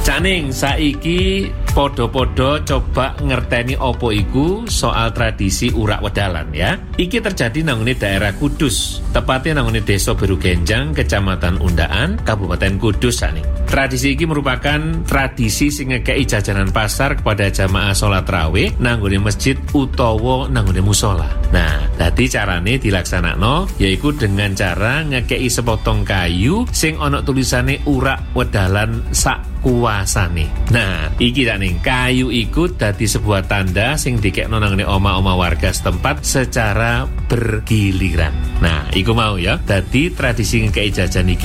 Caning saiki podo-podo coba ngerteni opo iku soal tradisi urak wedalan ya. Iki terjadi nanggone daerah Kudus, tepatnya nanggone Desa Berugenjang, Kecamatan Undaan, Kabupaten Kudus caning. Tradisi iki merupakan tradisi sing ngekei jajanan pasar kepada jamaah sholat rawih nanggone masjid utawa nanggone musola. Nah, dadi carane dilaksanakno yaiku dengan cara ngekei sepotong kayu sing ana tulisane urak wedalan sak kuasane. Nah, iki tak ning kayu iku dadi sebuah tanda sing dikekno nang oma-oma warga setempat secara bergiliran. Nah, iku mau ya. Dadi tradisi ngekei jajan iki